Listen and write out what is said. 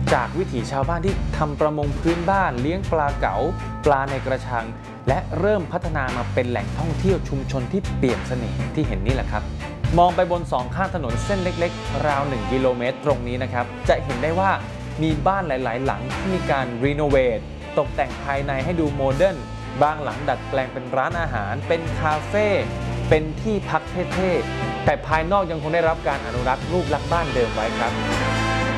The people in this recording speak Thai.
จากวิถีชาวบ้านที่ทำประมงพื้นบ้านเลี้ยงปลาเก๋าปลาในกระชังและเริ่มพัฒนามาเป็นแหล่งท่องเที่ยวชุมชนที่เปี่ยมเสน่ห์ที่เห็นนี่แหละครับมองไปบนสองข้างถนนเส้นเล็กๆราว1 กิโลเมตรตรงนี้นะครับจะเห็นได้ว่ามีบ้านหลายๆหลังที่มีการรีโนเวทตกแต่งภายในให้ดูโมเดิร์นบางหลังดัดแปลงเป็นร้านอาหารเป็นคาเฟ่เป็นที่พักเท่ๆแต่ภายนอกยังคงได้รับการอนุรักษ์รูปลักษณ์บ้านเดิมไว้ครับ